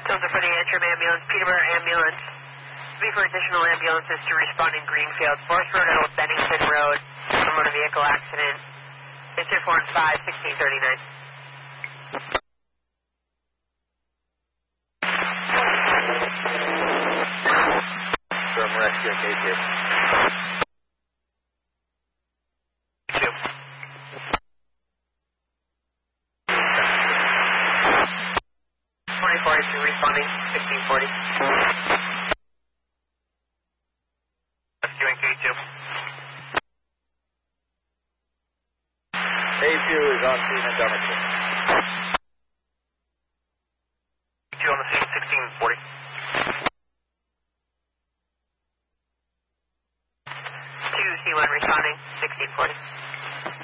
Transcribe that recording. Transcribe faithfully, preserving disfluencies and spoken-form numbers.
Delta for the Antrim ambulance, Peterborough ambulance. Be for additional ambulances to respond in Greenfield. Forest Road, Old Bennington Road, a motor vehicle accident. It's two four five, sixteen thirty-nine. From rescue K two. Two. twenty forty-two responding, sixteen forty. Rescuing K two. K two is on scene at Dummerton.